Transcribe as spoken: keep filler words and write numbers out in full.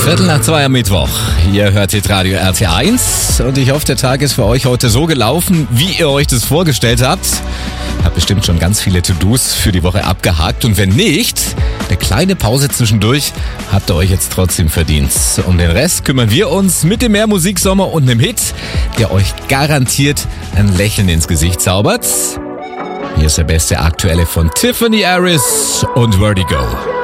Viertel nach zwei am Mittwoch. Ihr hört Hitradio R T eins und ich hoffe, der Tag ist für euch heute so gelaufen, wie ihr euch das vorgestellt habt. Habt bestimmt schon ganz viele To-Dos für die Woche abgehakt und wenn nicht, eine kleine Pause zwischendurch habt ihr euch jetzt trotzdem verdient. Um den Rest kümmern wir uns mit dem Mehrmusiksommer und einem Hit, der euch garantiert ein Lächeln ins Gesicht zaubert. Hier ist der beste aktuelle von Tiffany Harris und Vertigo.